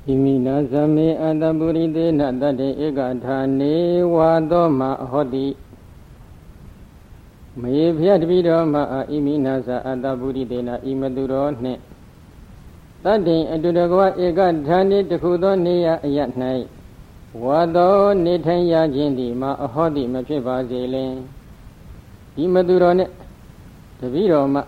Imina Same Adaburi de Nadade Egatane Wadoma Hodi Mayfiat Vidoma Iminasa Adaburi de Na Imadurone Tadi Adudagwa Egatane Tukudonia Yatnai Wado Netanya Jindi Ma Hodi Mapiva Zele Imadurone The Vidoma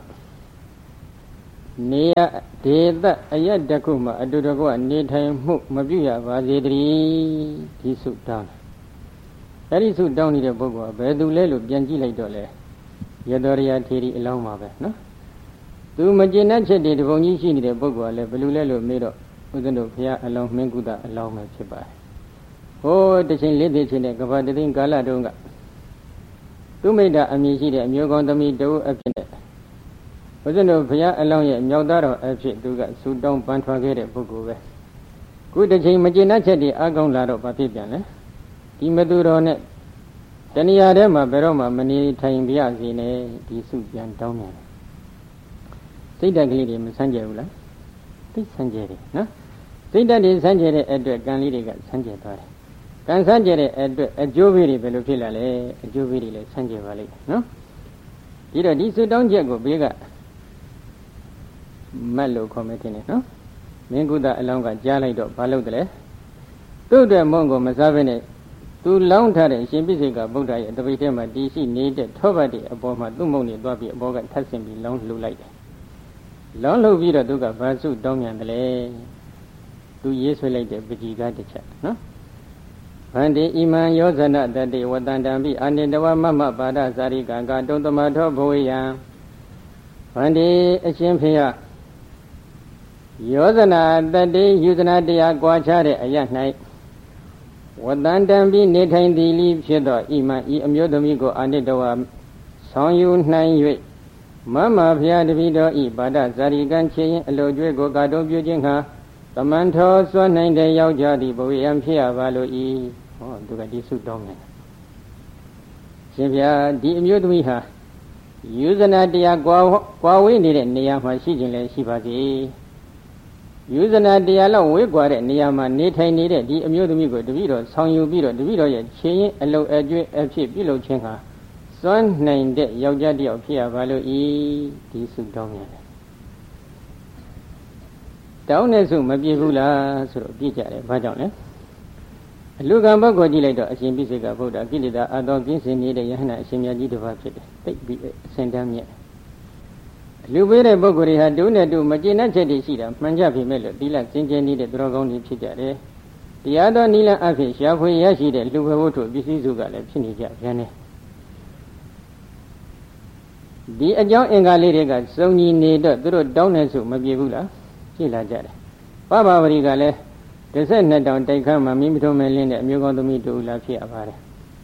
Nia Deda Ayadakuma Adudagua Netai Muk Mabuya Vazedri Tisu down. That is so down in the Bogo, Bedulelu, Bianji Dole, Yadoria Tiri Eloma, no? To Majina Chedi, the Vonishi in the Bogo, Belulelo made up with the Pia along Menguda along my Chibai. Oh, the same lady in the Gavadin Galadunga. To make that Amishi, and you're going to meet the Appenet. Wasn't no Pia along yet, Yodaro Apshit to get so down Pantwagate Bogo. Good the same Majina Chedi, Agon Lado Papian, Timaduro. Taniadema Beroma many time Biazine, Tisupian Down. Say that lady Sanjay, this Sanjay, no? Say that is Sanjay Edward Ganlidi got Sanjay. Can Sanjay Edward a Joviri Belupila, a Joviri Sanjay Valley, no? Either this down Jago bigger Malo committing, no? Menguda along a Jalaido, Palodre. To the Mongo Masavene. To long time, she busy got Buddha at the Vitama DC needed Tobadi above my Dumoni, Bobby, Boga, Tassim be long blue light. Long low Vida Duga, Vasu, Domian the lay. 2 years later, Biji got the chat, no? One day, Iman Yozana that day, what done be under the one Mama Bada Zari Ganga, don't the matter boya. One day, a champia Yozana that day, using a day, a guachare a young night. What done be Nathan the leave shadow, Ima, Amyodomigo, under the one song you 9 years. Mama Pia the video, Bada Zari Ganchi, Lodrigo Gado Bujinha, the Manto, Swan 9 day Yaujadi, Boyam Pia Valo E. Oh, do I do dominant? Sylvia, the Amyodomiha. Use an idea, Guawi needed Niama Shijin Shivaji. Use an idea, we got it, Niama, Nathan needed the Amyodomigo, the video, song you beat the video, chain, a low edge, a chip below Chenha. Son 9 day Yaujadi of Pia Valo E. This dominant. Down as soon, maybe Hula, so Pija, Vajon. Look at Bagoji later, as in Bisiga Buddha, Gilida, Adogins in the Yana, Simyaji to Vapid, send them yet. Lubere Bogori had done a do Magina Chedi Sida, Manjapi Melo, Dila, Sinjani, the Dragon in Chijare. The other Nila Afish, Yahui Yashi, the Lugawoto, Bisizuga, Pinija, Yane. The adjoint Engaliri got so neat, the down as soon, maybe Hula, Sila Jare. Baba Rigale. The same down take come a mimito melin and you go to me to Lafia Vare.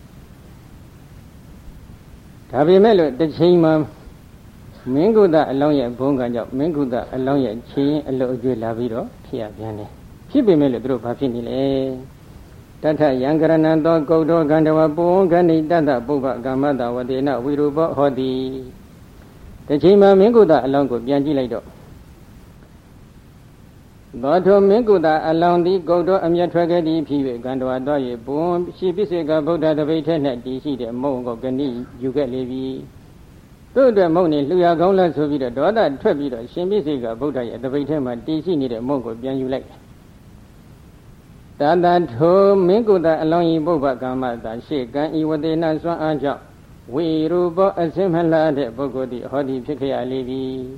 Tabi Melo, the Chima Minguda along your Bonga, Minguda along your chain, a low jewel lavido, Pia Viane. Chibi Melo group of Finile. Tata Yangaranando, Godo, Gandawa, Bongani, Dada, Boba, Gamada, what they now we do about Hodi. The Chima Minguda along with Bianji Lado. Goto Minguda along the Godo Amyatragadi Pive, Gandoa Doye, Boom, she Bisiga Buddha the Vitanet, DC, the Mongo Gani, you get Levi. To the Moni, Luya Gola Sovida, Doda, Trebida, Shimbisiga Buddha, the Vitama, DC needed Mongo, Bian you like. That home Minguda along Boba Gamada, she can eat what they not so anja. We rubo a similar Bogodi, Hodi Pikia Levi.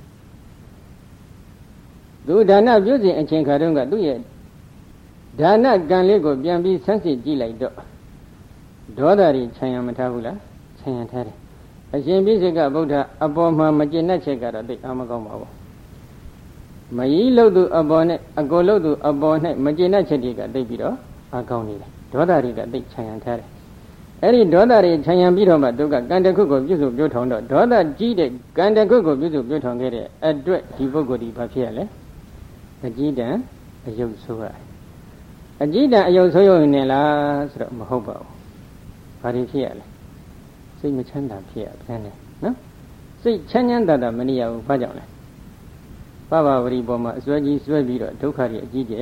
Do Dana using a Chinkarunga, do it. Dana Ganlego, Biambi, Sansi, like Dodari, Chayamatavula, Chayantari. A Shimbisiga Buddha, Aboma, Magina Chegara, the Amagoma. Mailo do a bonnet, a golo do a bonnet, Magina Chediga, the Bido, a Goni. Dodari, the Chayantari. Any Dodari, Chayambidoma, Duga, Gandakugo, Yuzu, Butondo, Doda Gide, Gandakugo, Yuzu, Butongere, a dread, Divogodi, Papiale. A Jida, a Yosua. A Jida, a Yosoyo in Ela, Mahobo. Parifiel. See Machanda Pia, Planet, no? See Chanyanda, Mania, Pajana. Baba Riboma, Swagi, Swabiro, Tokari, Jide,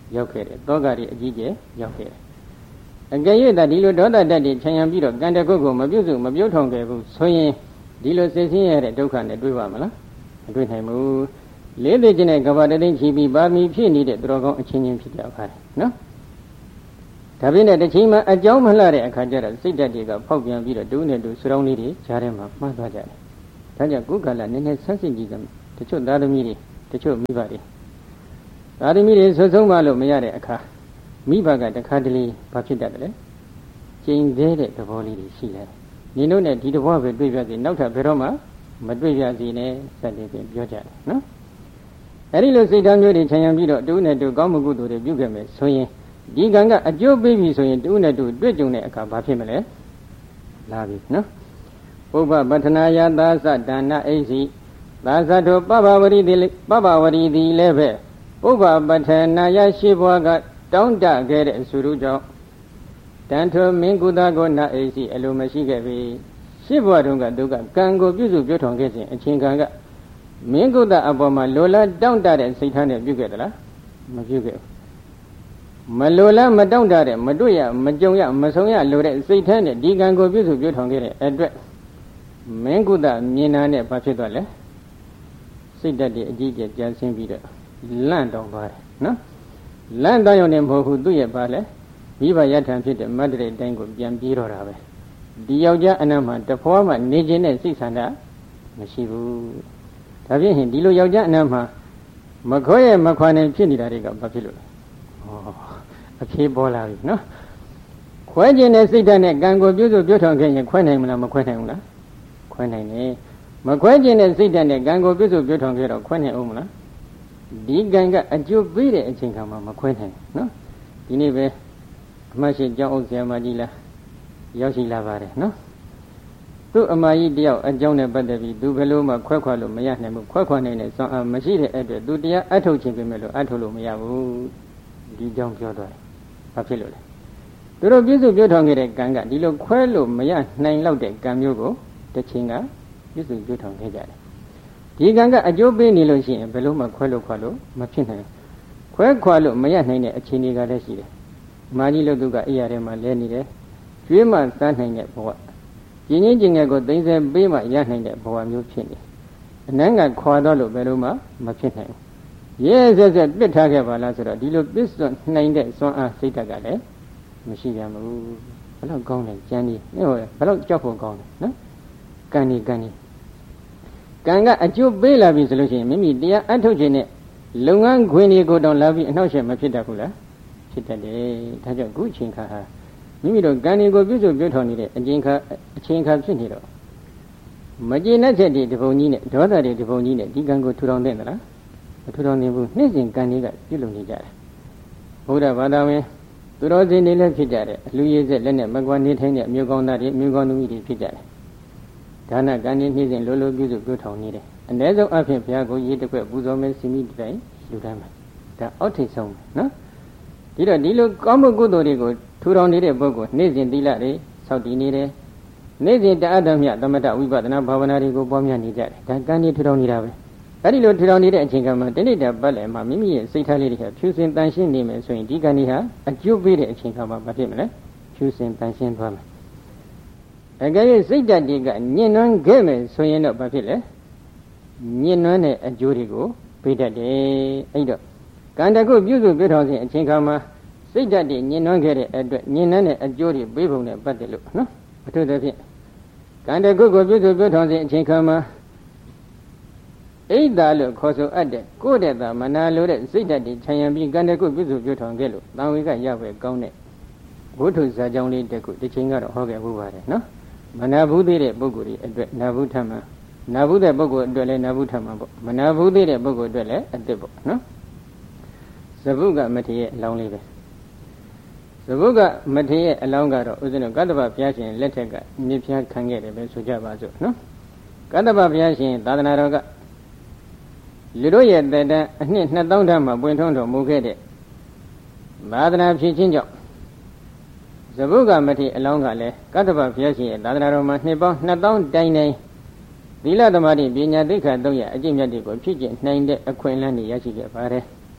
ရောက်ခဲ့တယ်တောကတွေအကြီးကျယ်ရောက်ခဲ့တယ်အကယ်၍သာဒီလိုဒေါသတက်တွေခြံရံပြီးတော့ကံတကုတ်ကိုမပြုတ်စုမပြုတ်ထောင်ခဲ့ဘူးဆိုရင်ဒီလိုစိတ်ဆင်းရဲတဲ့ဒုက္ခနဲ့တွေ့ပါမလားမတွေ့နိုင်ဘူးလေးသိခြင်းနဲ့ကဘာတသိန်းချီပြီးပါမီဖြစ်နေတဲ့သူတော်ကောင်းအချင်းချင်းဖြစ်ကြပါတယ်နော်ဒါပြင်နဲ့တစ်ချိန်မှအကြောင်းမလှတဲ့အခါကျတော့စိတ်ဓာတ်တွေကဖောက်ပြန်ပြီးတော့တူးနဲ့တူဆူတောင်းလေးတွေကြားထဲမှာမှန်းသွားကြတယ်ဒါကြောင့်ကုက္ကလနည်းနည်းဆန်းစစ်ကြည့်စမ်းတချို့သားသမီးတွေတချို့မိဘတွေသားသမီးတွေဆွဆုံးမလို့မရတဲ့အခါမိဘကတခါတလေဘာဖြစ်တတ်တယ်လဲကျိန်သေးတဲ့သဘောလေးတွေရှိတယ်ညီတို့နဲ့ဒီတဘောပဲတွေ့ပြစီနောက်ထပ်ဘယ်တော့မှမတွေ့ပြစီနဲ့စတဲ့ပြင်ပြောကြတယ်နော်အဲဒီလိုစိတ်ဓာတ်မျိုးတွေခြံရံပြီးတော့တူနဲ့တူကောင်းမှုကုသိုလ်တွေပြုခဲ့မယ်ဆိုရင်ဒီကံကအကျိုးပေးပြီဆိုရင်တူနဲ့တူတွေ့ကြုံတဲ့အခါဘာဖြစ်မလဲလာပြီနော်ပုဗ္ဗပထနာယသာသဒါနအိစီသာသတောပပဝရီသည်လည်းပဲပုဗ္ဗပထနာယရှိဘွားကတောင်းတခဲ့တဲ့အဆူတို့ကြောင့်တန်ထိုမင်းကုသကိုနာအိစီအလိုမရှိခဲ့ပြီရှိဘွားတုန်းကသူကကံကိုပြုစုပြုထောင်ခဲ့ခြင်းအချင်းကံကမင်းကုသအပေါ်မှာလိုလားတောင့်တတဲ့စိတ်ထားနဲ့ပြုခဲ့သလားမပြုခဲ့ဘူးမလိုလားမတောင့်တတဲ့မတွေ့ရမကြုံရမဆုံးရလိုတဲ့စိတ်ထားနဲ့ဒီကံကိုပြုစုပြုထောင်ခဲ့တဲ့အတွက်မင်းကုသမြင်နာနဲ့ဘာဖြစ်သွားလဲစိတ်ဓာတ်တွေအကြီးကျယ်ကြမ်းဆင်းပြီးတော့လန့်တောင်သွားတယ်နော်လန့်တောင်ရုံနဲ့မဟုတ်ဘူးသူ့ရဲ့ဘာလဲမိဘရထံဖြစ်တဲ့မတ္တရိတ်တိုင်းကိုပြန်ပြေးတော့တာပဲဒီယောက်ျားအနတ်မှာတဖွားမှနေခြင်းနဲ့စိတ်ဆန္ဒမရှိဘူးဒါဖြင့်ဒီလိုယောက်ျားအနတ်မှာမခွဲရမခွာနိုင်ဖြစ်နေတာတွေကဘာဖြစ်လို့လဲအဖြေပေါ်လာပြီနော်ခွဲခြင်းနဲ့စိတ်ဓာတ်နဲ့ကံကိုပြုစုပြုထောင်ခဲ့ရင်ခွဲနိုင်မလားမခွဲနိုင်ဘူးလားခွဲနိုင်တယ်မခွဲခြင်းနဲ့စိတ်ဓာတ်နဲ့ကံကိုပြုစုပြုထောင်ခဲ့တော့ခွဲနိုင်အောင်မလားဒီကံကအကျိုးပေးတဲ့အချိန်ခါမှာမခွဲနိုင်နော်ဒီနေ့ပဲအမရှိကျောင်းအုပ်ဆရာမကြီးလားရောက်ရှိလာပါတယ်နော်သူ့အမကြီးတယောက်အကြောင်းနဲ့ပတ်သက်ပြီးသူဘယ်လိုမှခွဲခွာလို့မရနိုင်ဘူးခွဲခွာနိုင်တဲ့စွမ်းအားမရှိတဲ့အတွက်သူတရားအထုတ်ခြင်းပြင်မဲ့လို့အထုတ်လို့မရဘူးဒီကြောင့်ပြောသွားတယ်ဘာဖြစ်လို့လဲသူတို့ပြည့်စုံပြုထောင်ခဲ့တဲ့ကံကဒီလိုခွဲလို့မရနိုင်လောက်တဲ့ကံမျိုးကိုတစ်ချိန်ကပြည့်စုံပြုထောင်ခဲ့ကြတယ်ဒီကံကအကျိုးပေးနေလို့ရှိရင်ဘယ်လိုမှခွဲလို့ခွာလို့မဖြစ်နိုင်ခွဲခွာလို့မရနိုင်တဲ့အခြေအနေကလည်းရှိတယ်မာကြီးလို့သူကအိယာထဲမှာလဲနေတယ်ကျွေးမှစားနိုင်တဲ့ဘဝကျင်းချင်းကျင်ငယ်ကိုသိမ့်ဆဲပေးမှရနိုင်တဲ့ဘဝမျိုးဖြစ်နေအနန်းကခွာတော့လို့ဘယ်လိုမှမဖြစ်နိုင်ဘူးရဲဆက်ဆက်ပြစ်ထားခဲ့ပါလားဆိုတော့ဒီလိုပြစ်စွန့်နိုင်တဲ့စွမ်းအားစိတ်ဓာတ်ကလည်းမရှိပြန်ဘူးဘယ်တော့ကောင်းလဲကြမ်းနေဟုတ်ဘယ်တော့ကြောက်ဖို့ကောင်းလဲနော်ကံနေကံကအကျိုးပေးလာပြီဆိုလို့ရှိရင်မိမိတရားအထုတ်ခြင်းနဲ့လုပ်ငန်းခွင်တွေကိုတော့လာပြီးအနှောက်အယှက်မဖြစ်တတ်ဘူးလားဖြစ်တတ်တယ်ဒါကြောင့်ခုအချိန်ခါဟာမိမိတို့ကံတွေကိုပြုစုပြုထောင်နေတဲ့အချိန်ခါဖြစ်နေတော့မကျေနပ်ချက်တွေဒီပုံကြီးနဲ့ဒေါသတွေဒီပုံကြီးနဲ့ဒီကံကိုထူထောင်တဲ့သလားမထူထောင်နိုင်ဘူးနေ့စဉ်ကံတွေကပြုလုပ်နေကြတယ်ဘုရားဘာသာဝင်သူတော်စင်တွေလည်းဖြစ်ကြတယ်အလူရည်ဆက်လက်နဲ့မကွာနေထိုင်တဲ့အမျိုးကောင်းသားတွေအမျိုးကောင်းသမီးတွေဖြစ်ကြတယ်ဒါနကံတွေနေ့စဉ်လိုလိုပြုစုပြုထောင်နေတယ်အ ਨੇ ဆုံးအဖြစ်ဘုရားကိုရေးတစ်ခွက်ပူဇော်မယ်စီမီတိုင်းလူတိုင်းမှာဒါအောက်ထိပ်ဆုံးနော်ဒီတော့ဒီလိုကောင်းမှုကုသိုလ်တွေကိုထူထောင်နေတဲ့ပုဂ္ဂိုလ်နေ့စဉ်သီလတွေစောင့်တည်နေတယ်နေ့စဉ်တအတ္တမြသမထဝိပဿနာဘာဝနာတွေကိုပွားများနေကြတယ်ဒါကံတွေထူထောင်နေတာပဲအဲ့ဒီလိုထူထောင်နေတဲ့အချိန်ကမှတဏိတပတ်လည်မှာမိမိရဲ့စိတ်ထားလေးတွေကဖြူစင်တန်ရှင်းနေမယ်ဆိုရင်ဒီကံတွေဟာအကျိုးပေးတဲ့အချိန်ကမှမဖြစ်မလဲဖြူစင်တန်ရှင်းသွားမယ်အကယ်၍စိတ်ဓာတ်တွေကညှဉ်းနှွမ်းခဲ့မယ်ဆိုရင်တော့ဘာဖြစ်လဲညှဉ်းနှွမ်းတဲ့အကျိုးတွေကိုပေးတတ်တယ်အဲ့တော့ကံတခုပြုစုပြုထောင်စဉ်အချိန်ခါမှာစိတ်ဓာတ်တွေညှဉ်းနှွမ်းခဲ့တဲ့အတွက်ညှဉ်းနှွမ်းတဲ့အကျိုးတွေပေးပုံနဲ့ပတ်သက်လို့နော်အထူးသဖြင့်ကံတခုကိုပြုစုပြုထောင်စဉ်အချိန်ခါမှာဣဒ္ဓလို့ခေါ်ဆိုအပ်တဲ့ကိုယ့်တဲ့သာမနာလိုတဲ့စိတ်ဓာတ်တွေခြံရံပြီးကံတခုပြုစုပြုထောင်ခဲ့လို့တန်ဝေကရပဲကောင်းတဲ့ဘုထုဇာကြောင့်လေးတခုတစ်ချိန်ကတော့ဟောခဲ့မှုပါတယ်နော်မနာဘူးသေးတဲ့ပုဂ္ဂိုလ်တွေအတွက်နာဘူးထမှနာဘူးတဲ့ပုဂ္ဂိုလ်အတွက်လည်းနာဘူးထမှပေါ့မနာဘူးသေးတဲ့ပုဂ္ဂိုလ်အတွက်လည်းအစ်စ်ပေါ့နော်ဇဗုကမထေရရဲ့အလောင်းလေးပဲဇဗုကမထေရရဲ့အလောင်းကတော့ဥစဉ်ကတ္တဗဘုရားရှင်လက်ထက်ကမြစ်ဖျားခံခဲ့တယ်ပဲဆိုကြပါစို့နော်ကတ္တဗဘုရားရှင်သာသနာတော်ကလူတို့ရဲ့တန်တန်အနှစ်2000တန်းမှာပွင့်ထွန်းတော်မူခဲ့တဲ့သာသနာဖြစ်ခြင်းကြောင့်ဇဗုကမထေရအလောင်းကလည်းကတ္တဗဘုရားရှင်ရဲ့သာသနာတော်မှာနှစ်ပေါင်း2000တိုင်တိုင်သီလသမာဓိပညာသိက္ခာ300အကျင့်မြတ်တွေကိုဖြစ်ကျင့်နိုင်တဲ့အခွင့်အလမ်းတွေရရှိခဲ့ပါတယ်။ဒ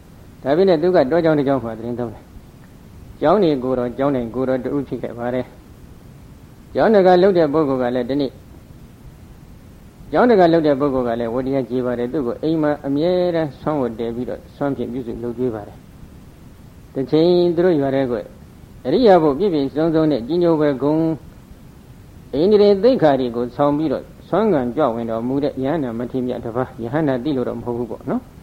ဒါပေမဲ့သူကတော့ကြောင်းတစ်ကြောင်းမှသတင်းသုံးတယ်ကျောင်းနေကိုတော့ကျောင်းနိုင်ကိုတော့တူဖြစ်ခဲ့ပါတယ်ကျောင်းတကလှုပ်တဲ့ပုဂ္ဂိုလ်ကလည်းဒီနေ့ကျောင်းတကလှုပ်တဲ့ပုဂ္ဂိုလ်ကလည်းဝတရားကြည်ပါတယ်သူ့ကိုအိမ်မှာအမြဲတမ်းဆွမ်းဝတ်တည်ပြီးတော့ဆွမ်းဖြင့်ပြုစုလုပ်ကြွေးပါတယ်တစ်ချိန်သူတို့ရွာတဲ့ကွအရိယာဘုပြည့်ပြည့်စုံစုံနဲ့ကြီးညိုပဲဂုံအိန္ဒြေသိက္ခာတွေကိုဆောင်းပြီးတော့ဆွမ်းကံကြွဝင်တော်မူတဲ့ယဟန္တာမထေရမြတ်တစ်ပါးယဟန္တာတိလို့တော့မဟုတ်ဘူးပေါ့နော်